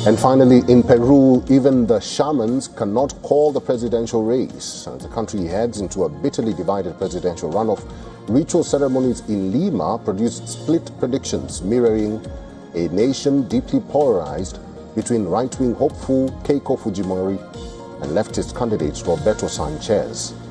And finally, in Peru, even the shamans cannot call the presidential race. As the country heads into a bitterly divided presidential runoff, ritual ceremonies in Lima produced split predictions, mirroring a nation deeply polarized between right-wing hopeful Keiko Fujimori and leftist candidate Roberto Sanchez.